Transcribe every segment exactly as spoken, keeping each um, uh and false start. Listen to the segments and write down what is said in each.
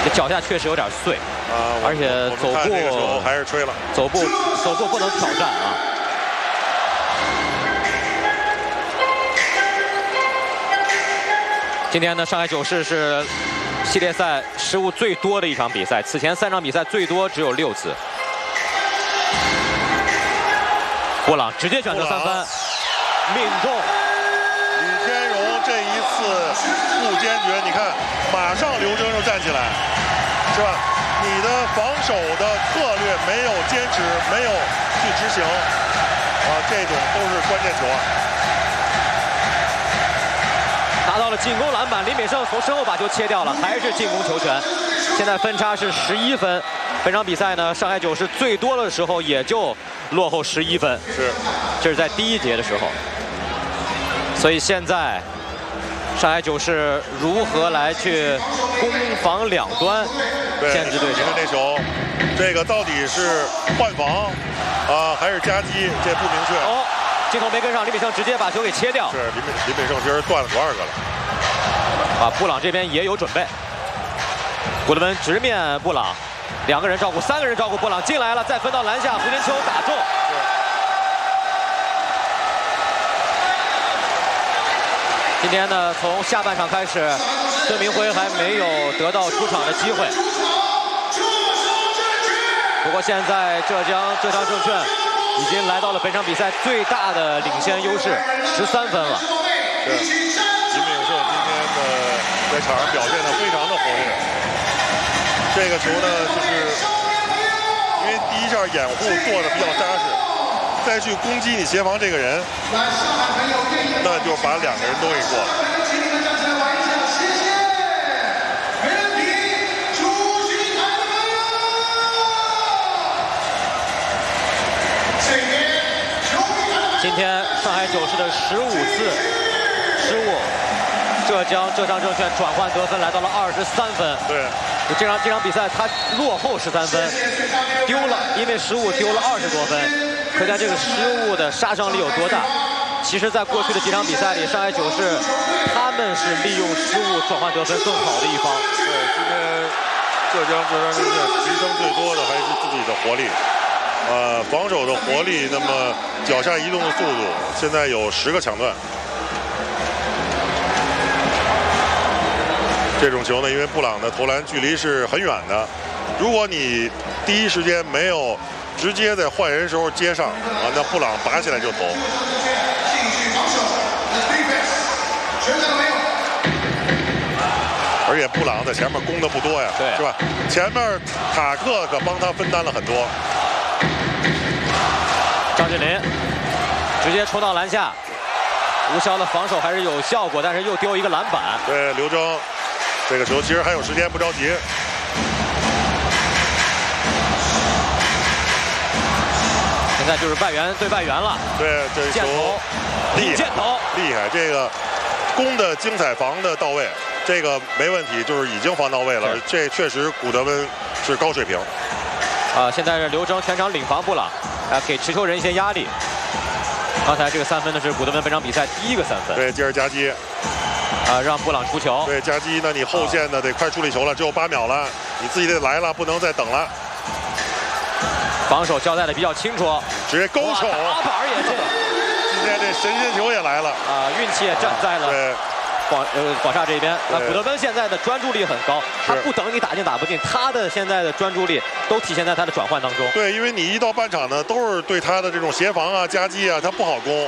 这脚下确实有点碎啊， 而且走步还是吹了， 走步走步不能挑战啊。今天呢，上海九世是系列赛失误最多的一场比赛，此前三场比赛最多只有六次。布朗直接选择三分，命中。 李天荣这一次不坚决，你看，马上刘铮就站起来，是吧？你的防守的策略没有坚持，没有去执行，啊，这种都是关键球啊。 拿到了进攻篮板，林炳胜从身后把球切掉了，还是进攻球权。现在分差是十一分。本场比赛呢，上海九世最多的时候也就落后十一分， 是， 这是在第一节的时候。所以现在上海九世如何来去攻防两端限制对手？ 你看这球，这个到底是换防啊，还是夹击？这不明确。 哦，镜头没跟上，林炳胜直接把球给切掉。 是林炳林炳胜今儿断了多少个了？ 啊，布朗这边也有准备。古德温直面布朗，两个人照顾，三个人照顾布朗进来了，再分到篮下，胡金秋打中。今天呢，从下半场开始，孙铭徽还没有得到出场的机会。不过现在浙江浙江证券已经来到了本场比赛最大的领先优势，十三分了。 是，林炳胜今天的在场上表现得非常的活跃。这个球呢，就是因为第一下掩护做的比较扎实，再去攻击你协防这个人，那就把两个人都给过了。 今天上海九世的十五次失误，浙江浙江证券转换得分来到了二十三分。 对。 这场这场比赛他落后十三分，丢了，因为失误丢了二十多分，可见这个失误的杀伤力有多大。其实，在过去的几场比赛里，上海九世他们是利用失误转换得分更好的一方。 对，今天浙江浙江证券提升最多的还是自己的活力，呃，防守的活力，那么脚下移动的速度，现在有十个抢断。这种球呢，因为布朗的投篮距离是很远的，如果你第一时间没有直接在换人时候接上啊，那布朗拔起来就投。而且布朗在前面攻的不多呀， 对， 是吧？前面塔克可帮他分担了很多。 张峻霖直接冲到篮下，吴骁的防守还是有效果，但是又丢一个篮板。 对，刘铮。这个球其实还有时间，不着急。 现在就是外援对外援了。 对，这球厉害，箭头厉害，这个攻的精彩，防的到位，这个没问题，就是已经防到位了。这确实古德温是高水平。 啊，现在是刘铮全场领防布朗，啊，给持球人一些压力。刚才这个三分呢是古德温本场比赛第一个三分。 对，接着夹击。 啊，让布朗出球。 对，夹击，那你后线呢得快处理球了，只有八秒了，你自己得来了，不能再等了。 防守交代的比较清楚， 直接勾手， 打板也进。 今天这神仙球也来了啊，运气也站在了对广呃广厦这边。那古德温现在的专注力很高，他不等你打进打不进，他的现在的专注力都体现在他的转换当中。 对，因为你一到半场呢，都是对他的这种协防啊、夹击啊，他不好攻。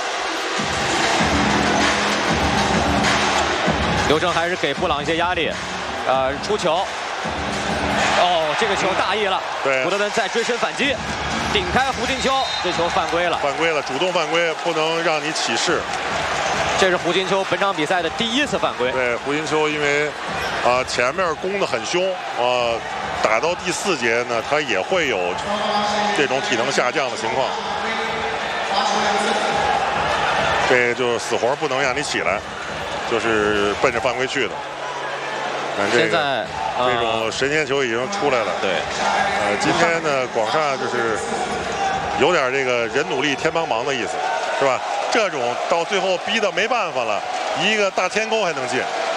刘铮还是给布朗一些压力，呃，出球。哦，这个球大意了。 对， 古德温再追身反击，顶开胡金秋，这球犯规了。 犯规了，主动犯规，不能让你起势。 这是胡金秋本场比赛的第一次犯规。 对，胡金秋因为啊、呃、前面攻得很凶啊、呃，打到第四节呢，他也会有这种体能下降的情况。这就是死活不能让你起来。就是奔着犯规去的。看这个， 现在、 呃、这种神仙球已经出来了。 对。 呃，今天呢，广厦就是有点这个人努力天帮忙的意思，是吧？这种到最后逼得没办法了，一个大天钩还能进。